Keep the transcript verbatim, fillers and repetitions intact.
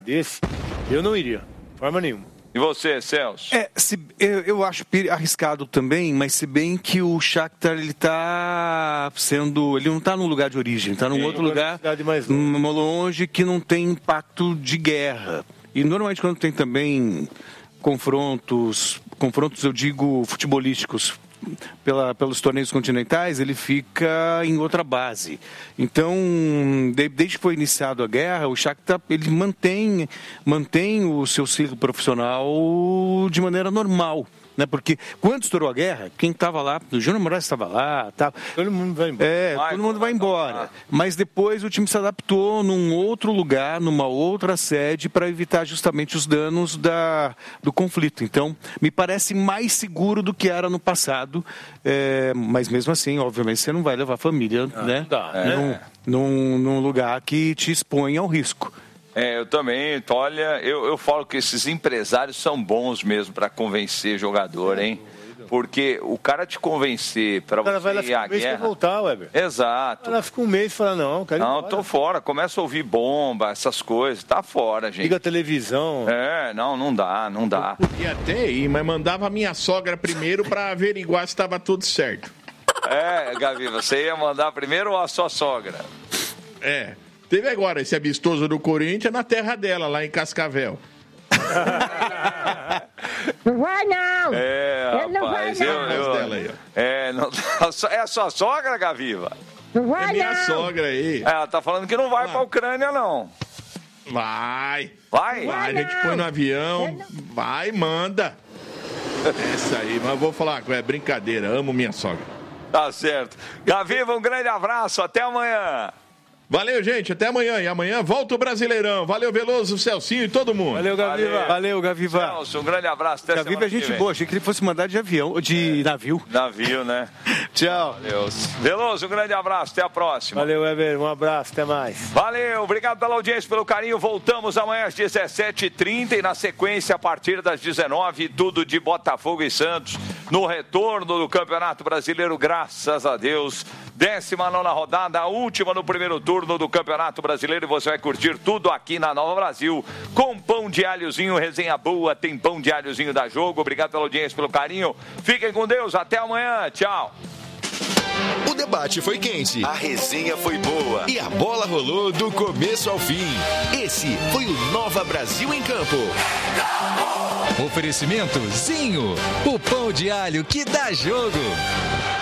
desse, eu não iria, de forma nenhuma. E você, Celso? É, se, eu, eu acho arriscado também, mas se bem que o Shakhtar, ele tá sendo, ele não está num lugar de origem, está num Sim, outro lugar mais longe. longe que não tem impacto de guerra. E normalmente quando tem também confrontos, confrontos eu digo futebolísticos, Pela, pelos torneios continentais, ele fica em outra base. Então, desde que foi iniciada a guerra, o Shakhtar ele mantém, mantém o seu ciclo profissional de maneira normal. Né? Porque quando estourou a guerra, quem estava lá, o Júnior Moraes estava lá, tava, todo mundo vai embora. É, vai, todo mundo vai embora. Mas depois o time se adaptou num outro lugar, numa outra sede, para evitar justamente os danos da, do conflito. Então, me parece mais seguro do que era no passado. É, mas mesmo assim, obviamente, você não vai levar a família, ah, né? Não dá, é. num, num, num lugar que te expõe ao risco. É, eu também, olha, eu, eu falo que esses empresários são bons mesmo para convencer jogador, hein? Porque o cara te convencer para você vai lá, ir à um mês guerra... Pra voltar, Weber. Exato. Ela fica um mês e fala, não, cara. Não, tô fora. Começa a ouvir bomba, essas coisas. Tá fora, gente. Liga a televisão. É, não, não dá, não dá. Eu podia até ir, mas mandava a minha sogra primeiro para averiguar se estava tudo certo. É, Gavi, você ia mandar primeiro ou a sua sogra? É. Teve agora esse amistoso do Corinthians na terra dela, lá em Cascavel. Não vai não! É, Ele não vai rapaz, não! eu, eu, dela aí, ó. É, não, é a sua sogra, Gaviva? Não vai É minha não! sogra aí. É, ela tá falando que não vai pra Ucrânia, não. Vai! Vai? Vai, a gente põe no avião, vai, manda. Essa aí, mas eu vou falar, é brincadeira, amo minha sogra. Tá certo. Gaviva, um grande abraço, até amanhã. Valeu, gente, até amanhã. E amanhã volta o Brasileirão. Valeu, Veloso, Celcinho e todo mundo. Valeu, Gaviva. Valeu, Valeu Gaviva. Celso, um grande abraço. Até Gaviva é gente boa, achei que ele fosse mandar de avião, de navio. Navio, né? Tchau. Valeu. Veloso, um grande abraço, até a próxima. Valeu, Weber, um abraço, até mais. Valeu, obrigado pela audiência, pelo carinho. Voltamos amanhã às dezessete e trinta e na sequência, a partir das dezenove, tudo de Botafogo e Santos, no retorno do Campeonato Brasileiro, graças a Deus. décima nona rodada, a última no primeiro turno do Campeonato Brasileiro, e você vai curtir tudo aqui na Nova Brasil, com pão de alhozinho, resenha boa, tem pão de alhozinho da Jogo. Obrigado pela audiência, pelo carinho. Fiquem com Deus, até amanhã, tchau. O debate foi quente, a resenha foi boa e a bola rolou do começo ao fim. Esse foi o Nova Brasil em Campo. Oferecimento Zinho, o pão de alho que dá jogo.